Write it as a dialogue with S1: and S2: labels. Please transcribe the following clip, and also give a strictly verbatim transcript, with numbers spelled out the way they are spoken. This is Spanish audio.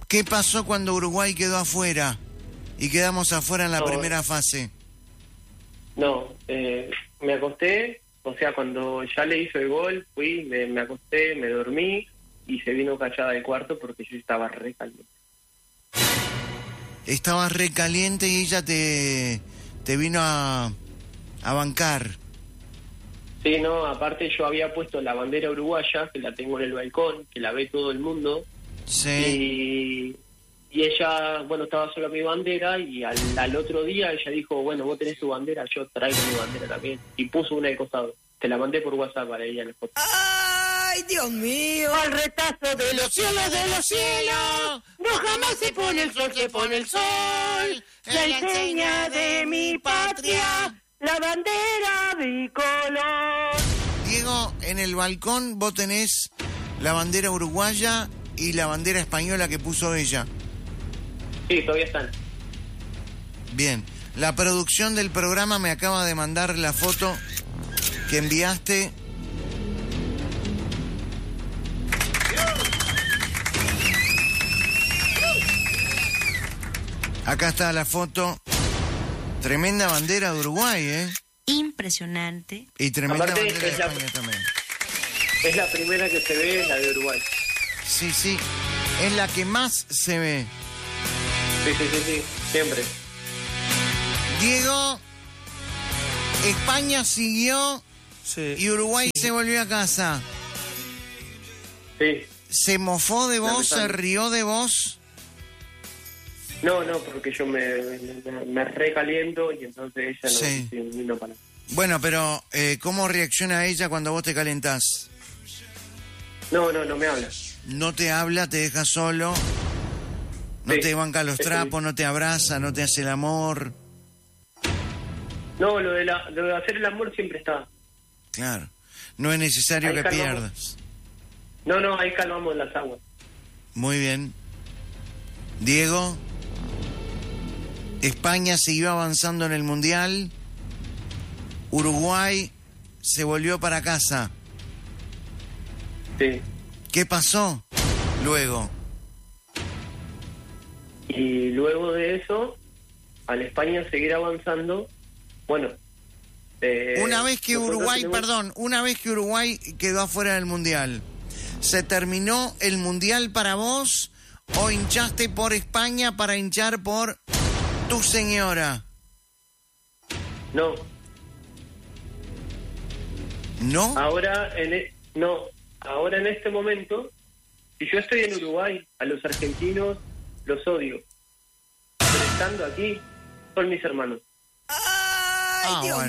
S1: ¿Qué pasó cuando Uruguay quedó afuera y quedamos afuera en la
S2: No.
S1: primera fase?
S2: No, eh, me acosté, o sea, cuando ya le hizo el gol, fui, me, me acosté, me dormí y se vino callada del cuarto porque yo estaba re caliente.
S1: Estabas re caliente y ella te, te vino a, a bancar.
S2: Sí, no, aparte yo había puesto la bandera uruguaya, que la tengo en el balcón, que la ve todo el mundo,
S1: Sí.
S2: y, y ella, bueno, estaba sola mi bandera, y al, al otro día ella dijo, bueno, vos tenés tu bandera, yo traigo mi bandera también, y puso una de costado. Te la mandé por WhatsApp para ella en la foto.
S3: ¡Ay, Dios mío!
S4: Al retazo de los cielos, de los cielos, no jamás se pone el sol, se pone el sol. La enseña de mi patria, la bandera bicolor.
S1: Diego, en el balcón vos tenés la bandera uruguaya y la bandera española que puso ella.
S2: Sí, todavía están.
S1: Bien, la producción del programa me acaba de mandar la foto que enviaste. Acá está la foto. Tremenda bandera de Uruguay, ¿eh?
S3: Impresionante.
S1: Y tremenda
S2: Aparte,
S1: bandera de
S2: es la-
S1: España también.
S2: Es la primera que se ve, la de Uruguay.
S1: Sí, sí. Es la que más se ve.
S2: Sí, sí, sí, sí, siempre.
S1: Diego, España siguió
S5: Sí.
S1: y Uruguay se volvió a casa.
S2: Sí.
S1: ¿Se mofó de vos? ¿Se
S2: Lamentable.
S1: rió de vos?
S2: No, no, porque yo me, me, me recaliento y entonces ella no
S1: Sí.
S2: sí, no para.
S1: Bueno, pero eh, ¿cómo reacciona ella cuando vos te calentás?
S2: No, no, no me habla.
S1: No te habla, te deja solo, no
S2: Sí,
S1: te banca los
S2: eso
S1: trapos,
S2: sí.
S1: no te abraza, no te hace el amor.
S2: No, lo de, la, lo de hacer el amor siempre está.
S1: Claro, no es necesario
S2: Ahí
S1: que
S2: calmamos.
S1: pierdas.
S2: No, no, ahí calmamos las aguas.
S1: Muy bien. Diego, España siguió avanzando en el Mundial. Uruguay se volvió para casa.
S2: Sí.
S1: ¿Qué pasó luego?
S2: Y luego de eso, al España seguir avanzando, bueno... eh,
S1: Una vez que
S2: nosotros
S1: Uruguay,
S2: tenemos-
S1: perdón, una vez que Uruguay quedó afuera del Mundial, ¿se terminó el Mundial para vos o hinchaste por España para hinchar por tu señora?
S2: No,
S1: ¿No?
S2: ahora en... e- no, ahora en este momento, si yo estoy en Uruguay, a los argentinos los odio. Pero estando aquí, son mis hermanos.
S3: ¡Ay,
S1: Ah,
S3: Dios
S1: bueno.